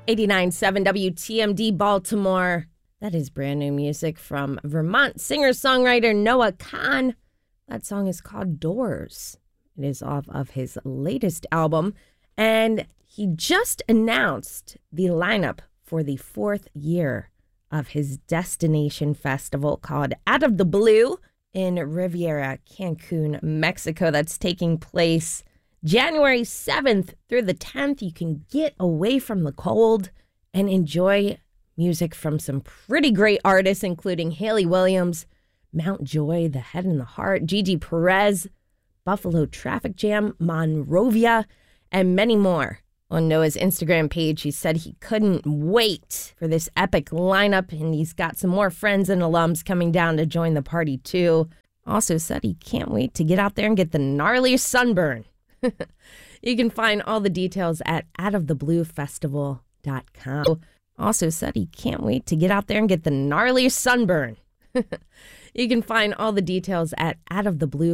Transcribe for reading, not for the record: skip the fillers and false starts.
89.7 WTMD Baltimore. That is brand new music from Vermont singer-songwriter Noah Kahan. That song is called Doors. It is off of his latest album, and he just announced the lineup for the 4th year of his destination festival called Out of the Blue in Riviera, Cancun, Mexico. That's taking place January 7th through the 10th. You can get away from the cold and enjoy music from some pretty great artists, including Hayley Williams, Mount Joy, The Head and the Heart, Gigi Perez, Buffalo Traffic Jam, Monrovia, and many more. On Noah's Instagram page, he said he couldn't wait for this epic lineup, and he's got some more friends and alums coming down to join the party too. Also said he can't wait to get out there and get the gnarliest sunburn. You can find all the details at outofthebluefestival.com. Also said he can't wait to get out there and get the gnarliest sunburn. You can find all the details at outofthebluefestival.com.